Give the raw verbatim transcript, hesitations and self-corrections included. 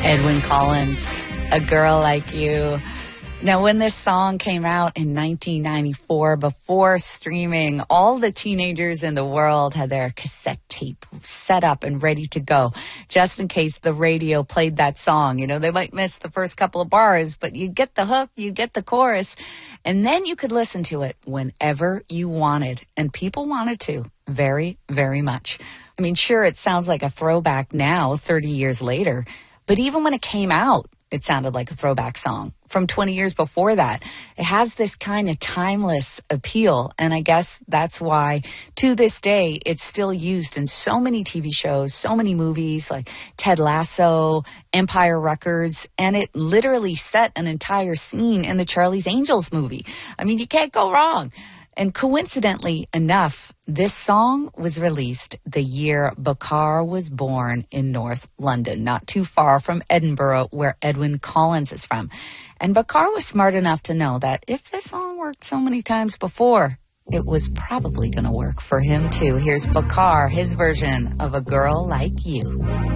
Edwyn Collins, A Girl Like You. Now, when this song came out in nineteen ninety-four, before streaming, all the teenagers in the world had their cassette tape set up and ready to go, just in case the radio played that song. You know, they might miss the first couple of bars, but you get the hook, you get the chorus, and then you could listen to it whenever you wanted. And people wanted to very, very much. I mean, sure, it sounds like a throwback now, thirty years later, but even when it came out, it sounded like a throwback song from twenty years before that. It has this kind of timeless appeal, and I guess that's why, to this day, it's still used in so many T V shows, so many movies like Ted Lasso, Empire Records, and it literally set an entire scene in the Charlie's Angels movie. I mean, you can't go wrong. And coincidentally enough, this song was released the year Bakar was born in North London, not too far from Edinburgh, where Edwyn Collins is from. And Bakar was smart enough to know that if this song worked so many times before, it was probably going to work for him too. Here's Bakar, his version of A Girl Like You.